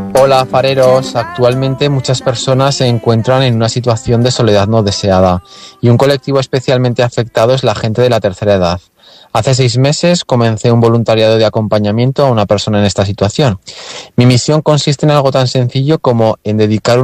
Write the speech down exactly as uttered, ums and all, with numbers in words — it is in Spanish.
Hola, fareros. Actualmente muchas personas se encuentran en una situación de soledad no deseada y un colectivo especialmente afectado es la gente de la tercera edad. Hace seis meses comencé un voluntariado de acompañamiento a una persona en esta situación. Mi misión consiste en algo tan sencillo como en dedicar